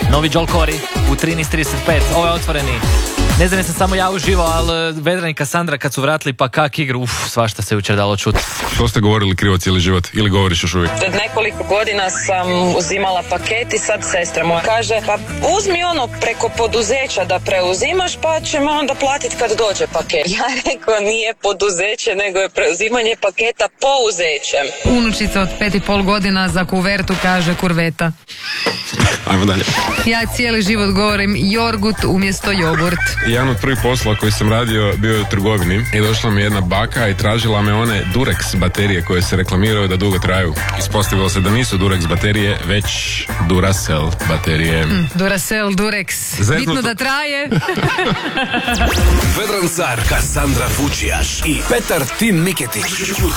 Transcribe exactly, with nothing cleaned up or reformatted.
Novi Joel Corey u trinaest trideset pet. Ovo je otvoreni. Ne znam, sam samo ja uživao, ali Vedran i Kassandra kad su vratili pa kak igru, uf, svašta se jučer dalo čuti. Što ste govorili krivo cijeli život ili govoriš još uvijek? Pred nekoliko godina sam uzimala paket i sad sestra moja kaže, pa uzmi ono preko poduzeća da preuzimaš pa ćemo onda platiti kad dođe paket. Ja rekao, nije poduzeće nego je preuzimanje paketa pouzećem. Unučica od pet i pol godina za kuvertu kaže kurveta. Ajmo dalje. Ja cijeli život govorim jorgut umjesto jogurt. Jedan od prvih posla koji sam radio bio je u trgovini i došla mi jedna baka i tražila me one Durex baterije koje se reklamiraju da dugo traju. Ispostavilo se da nisu Durex baterije, već Duracell baterije. Mm, Duracell, Durex. Zeznuto. Bitno da traje. Vedran Car, Kassandra Vučijaš i Petar Tin Miketić.